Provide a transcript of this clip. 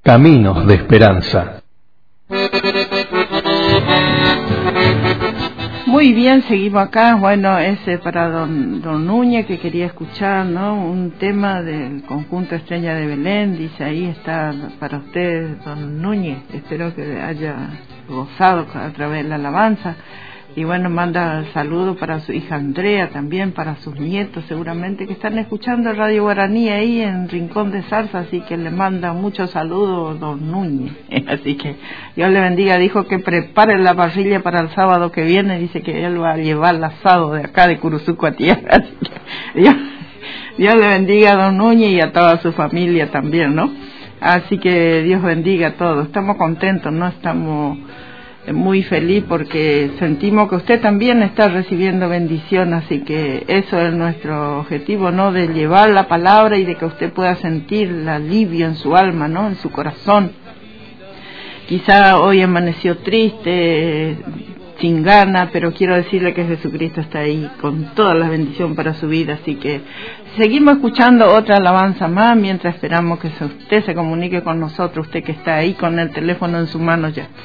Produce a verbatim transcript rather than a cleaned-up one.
Caminos de Esperanza. Muy bien, seguimos acá. Bueno, ese para don, don Núñez, que quería escuchar, ¿no? Un tema del conjunto Estrella de Belén. Dice, ahí está para usted, don Núñez. Espero que haya gozado a través de la alabanza. Y bueno, manda saludos para su hija Andrea, también para sus nietos, seguramente que están escuchando Radio Guaraní ahí en Rincón de Zarza, así que le manda muchos saludos don Núñez. Así que Dios le bendiga. Dijo que prepare la parrilla para el sábado que viene, dice que él va a llevar el asado de acá de Curuzuco a tierra. Así que Dios, Dios le bendiga a don Núñez y a toda su familia también, ¿no? Así que Dios bendiga a todos. Estamos contentos, ¿no? Estamos muy feliz porque sentimos que usted también está recibiendo bendición, así que eso es nuestro objetivo, ¿no? De llevar la palabra y de que usted pueda sentir el alivio en su alma, ¿no? En su corazón. Quizá hoy amaneció triste, sin ganas, pero quiero decirle que Jesucristo está ahí con toda la bendición para su vida, así que seguimos escuchando otra alabanza más mientras esperamos que usted se comunique con nosotros, usted que está ahí con el teléfono en su mano ya.